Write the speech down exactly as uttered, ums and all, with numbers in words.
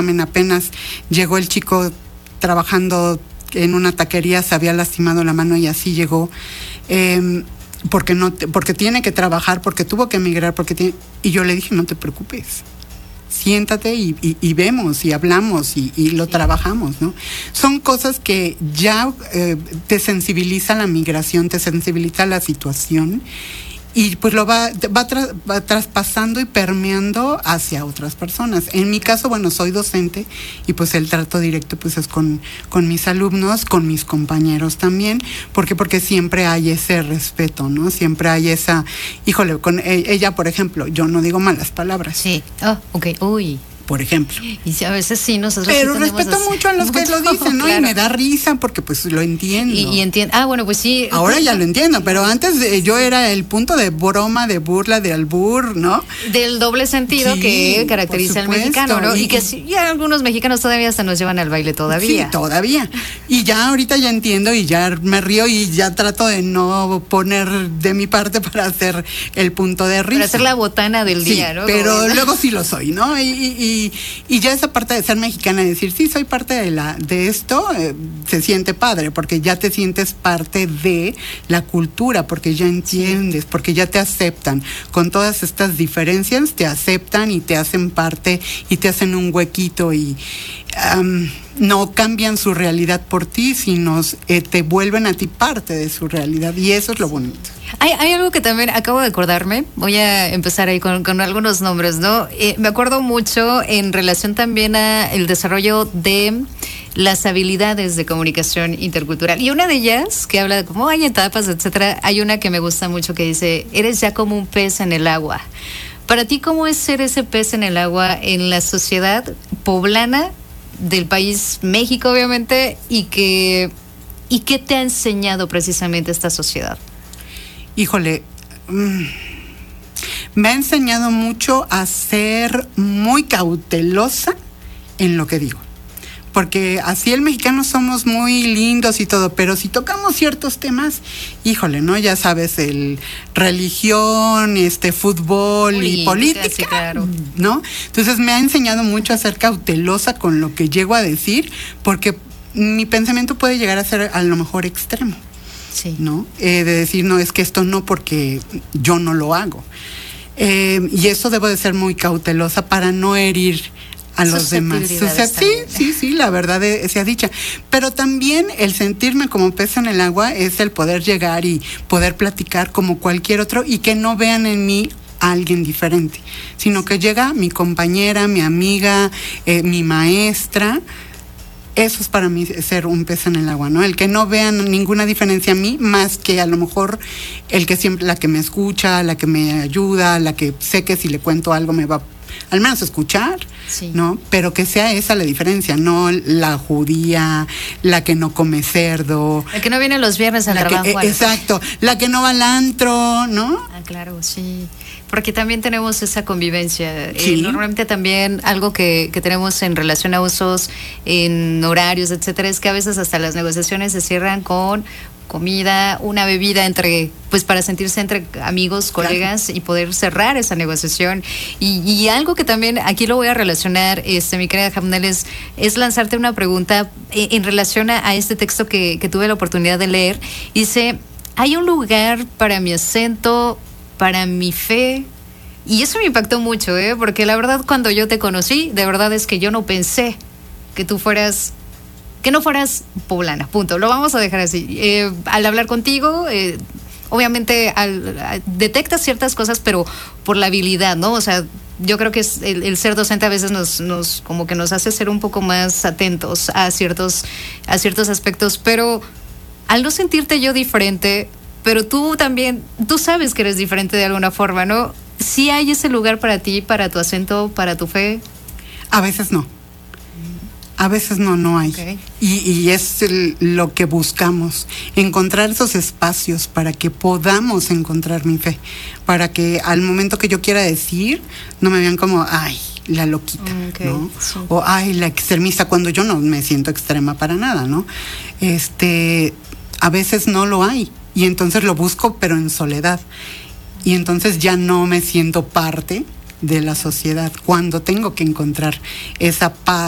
examen apenas llegó el chico trabajando en una taquería, se había lastimado la mano y así llegó. Eh, porque no porque tiene que trabajar, porque tuvo que emigrar, porque tiene, y yo le dije, no te preocupes, siéntate y, y, y vemos y hablamos y, y lo sí. trabajamos, ¿no? Son cosas que ya eh, te sensibiliza la migración, te sensibiliza la situación y pues lo va, va, tra, va traspasando y permeando hacia otras personas. En mi caso, bueno, soy docente y pues el trato directo pues es con, con mis alumnos, con mis compañeros también, porque porque siempre hay ese respeto, ¿no? Siempre hay esa, híjole, con ella, por ejemplo, yo no digo malas palabras. Sí, oh, ok, uy. Por ejemplo. Y a veces sí, nosotros Pero sí respeto así. mucho a los que lo dicen, ¿no? Claro. Y me da risa porque pues lo entiendo. Y, y entiendo. Ah, bueno, pues sí. Ahora ya lo entiendo, pero antes eh, yo era el punto de broma, de burla, de albur, ¿no? Del doble sentido sí, que caracteriza al mexicano, ¿no? Y, y que sí, ya algunos mexicanos todavía hasta nos llevan al baile todavía. Sí, todavía. Y ya ahorita ya entiendo y ya me río y ya trato de no poner de mi parte para hacer el punto de risa. Para hacer la botana del sí, día, ¿no? Pero Como... luego sí lo soy, ¿no? Y, y, y ya esa parte de ser mexicana, de decir, sí, soy parte de la de esto, eh, se siente padre, porque ya te sientes parte de la cultura, porque ya entiendes, porque ya te aceptan. Con todas estas diferencias, te aceptan y te hacen parte y te hacen un huequito y um, no cambian su realidad por ti, sino eh, te vuelven a ti parte de su realidad y eso es lo bonito. Hay, hay algo que también acabo de acordarme, voy a empezar ahí con, con algunos nombres, ¿no? Eh, me acuerdo mucho en relación también a el desarrollo de las habilidades de comunicación intercultural. Y una de ellas, que habla de cómo hay etapas, etcétera, hay una que me gusta mucho que dice, eres ya como un pez en el agua. Para ti, ¿cómo es ser ese pez en el agua en la sociedad poblana del país México, obviamente, y que y qué te ha enseñado precisamente esta sociedad? Híjole, mmm, me ha enseñado mucho a ser muy cautelosa en lo que digo. Porque así el mexicano somos muy lindos y todo, pero si tocamos ciertos temas, híjole, ¿no? Ya sabes, el religión, este fútbol Uy, y política, sí, claro. ¿no? Entonces me ha enseñado mucho a ser cautelosa con lo que llego a decir, porque mi pensamiento puede llegar a ser a lo mejor extremo. Sí. ¿No? Eh, de decir, no, es que esto no porque yo no lo hago. Eh, y eso debo de ser muy cautelosa para no herir a los demás. O sea, sí, sí, sí, la verdad es, sea dicha. Pero también el sentirme como pez en el agua es el poder llegar y poder platicar como cualquier otro y que no vean en mí a alguien diferente, sino que llega mi compañera, mi amiga, eh, mi maestra. Eso es para mí ser un pez en el agua, ¿no? El que no vean ninguna diferencia en mí, más que a lo mejor el que siempre, la que me escucha, la que me ayuda, la que sé que si le cuento algo me va al menos a escuchar, sí. ¿no? Pero que sea esa la diferencia, no la judía, la que no come cerdo. La que no viene los viernes al trabajo. Que, eh, exacto, la que no va al antro, ¿no? Ah, claro, sí. Porque también tenemos esa convivencia. Sí. Eh, normalmente también algo que, que tenemos en relación a usos, en horarios, etcétera, es que a veces hasta las negociaciones se cierran con comida, una bebida entre, pues para sentirse entre amigos, colegas, claro. y poder cerrar esa negociación. Y, y algo que también aquí lo voy a relacionar, este, mi querida Jamnel, es, es lanzarte una pregunta en, en relación a, a este texto que, que tuve la oportunidad de leer. Dice, hay un lugar para mi acento, para mi fe, y eso me impactó mucho, ¿eh? Porque la verdad cuando yo te conocí, de verdad es que yo no pensé que tú fueras, que no fueras poblana, punto, lo vamos a dejar así. Eh, al hablar contigo, eh, obviamente al, a, detectas ciertas cosas, pero por la habilidad, ¿no? O sea, yo creo que es el, el ser docente a veces nos, nos, como que nos hace ser un poco más atentos a ciertos, a ciertos aspectos, pero al no sentirte yo diferente, pero tú también, tú sabes que eres diferente de alguna forma, ¿no? ¿Sí hay ese lugar para ti, para tu acento, para tu fe? A veces no. A veces no, no hay. Okay. Y, y es el, lo que buscamos, encontrar esos espacios para que podamos encontrar mi fe, para que al momento que yo quiera decir, no me vean como, ay, la loquita, okay, ¿no? Sí. O, ay, la extremista, cuando yo no me siento extrema para nada, ¿no? Este, a veces no lo hay, y entonces lo busco, pero en soledad. Y entonces ya no me siento parte de la sociedad, cuando tengo que encontrar esa paz.